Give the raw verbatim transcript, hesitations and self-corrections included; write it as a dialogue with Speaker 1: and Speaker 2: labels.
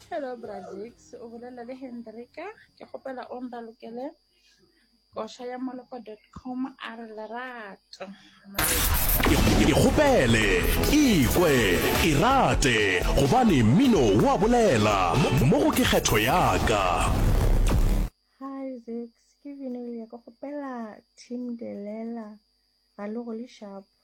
Speaker 1: Hello Brazix, o bolela le Hendrika. Ke kgopela o nralokele kosha ya moloko dot com a re lerato.
Speaker 2: Ikgopele, ikwe, irate, gobane mmino wa bolela mo go ke kgetho ya ka.
Speaker 3: Hi Zix, ke Vinelia. Ke kgopela Team Delela ga le go le sharp.